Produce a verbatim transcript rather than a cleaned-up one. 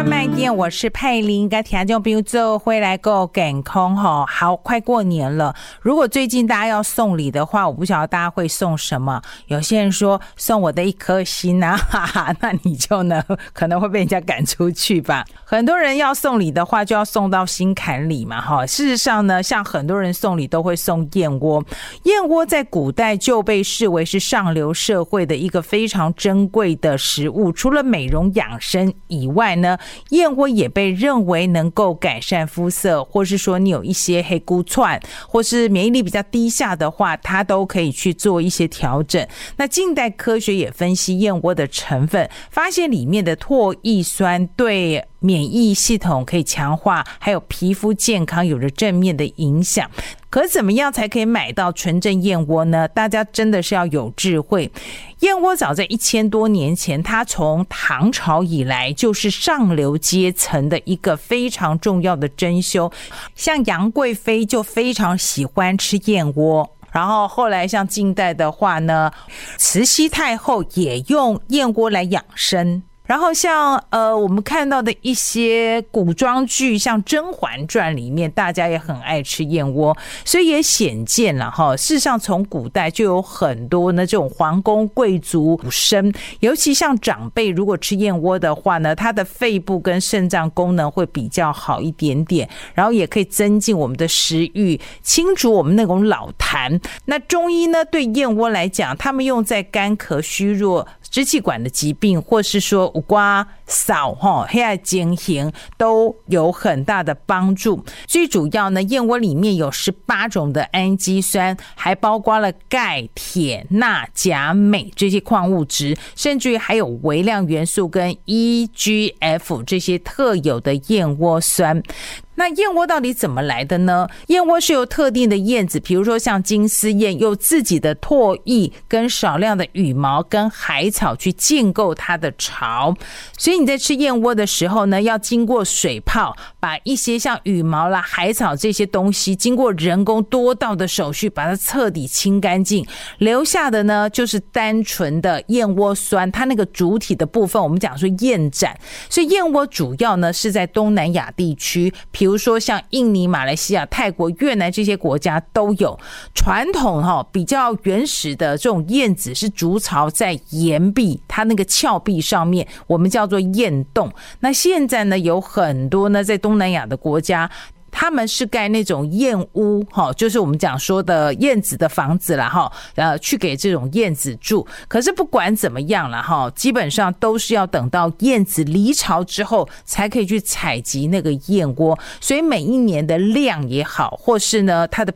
慢点，我是佩玲，跟听众朋友做回来够健康吼。好，快过年了，如果最近大家要送礼的话，我不晓得大家会送什么。有些人说送我的一颗心啊，哈哈，那你就呢可能会被人家赶出去吧。很多人要送礼的话，就要送到心坎里嘛，哈。事实上呢，像很多人送礼都会送燕窝，燕窝在古代就被视为是上流社会的一个非常珍贵的食物，除了美容养生以外呢，燕窝也被认为能够改善肤色，或是说你有一些黑菇窜或是免疫力比较低下的话，它都可以去做一些调整。那近代科学也分析燕窝的成分，发现里面的唾液酸对免疫系统可以强化，还有皮肤健康有着正面的影响。可怎么样才可以买到纯正燕窝呢？大家真的是要有智慧。燕窝早在一千多年前，它从唐朝以来就是上流阶层的一个非常重要的珍馐，像杨贵妃就非常喜欢吃燕窝。然后后来像近代的话呢，慈禧太后也用燕窝来养生。然后像呃我们看到的一些古装剧，像《甄嬛传》里面，大家也很爱吃燕窝，所以也显见了哈。事实上，从古代就有很多呢这种皇宫贵族补身，尤其像长辈如果吃燕窝的话呢，他的肺部跟肾脏功能会比较好一点点，然后也可以增进我们的食欲，清除我们那种老痰。那中医呢，对燕窝来讲，他们用在干咳虚弱、支气管的疾病，或是说有瓜扫哈黑暗经行都有很大的帮助。最主要呢，燕窝里面有十八种的氨基酸，还包括了钙、铁、钠、钾、镁这些矿物质，甚至于还有微量元素跟 E G F 这些特有的燕窝酸。那燕窝到底怎么来的呢？燕窝是由特定的燕子，比如说像金丝燕，用自己的唾液跟少量的羽毛跟海草去建构它的巢。所以你在吃燕窝的时候呢，要经过水泡，把一些像羽毛啦、海草这些东西经过人工多道的手续把它彻底清干净，留下的呢就是单纯的燕窝酸，它那个主体的部分我们讲说燕盏。所以燕窝主要呢是在东南亚地区，比如说像印尼、马来西亚、泰国、越南这些国家都有。传统哈比较原始的这种燕子是筑巢在岩壁，它那个峭壁上面，我们叫做燕洞。那现在呢有很多呢在东南亚的国家，他们是盖那种燕屋，就是我们讲说的燕子的房子啦，呃，去给这种燕子住。可是不管怎么样啦，基本上都是要等到燕子离巢之后才可以去采集那个燕窝，所以每一年的量也好，或是呢它的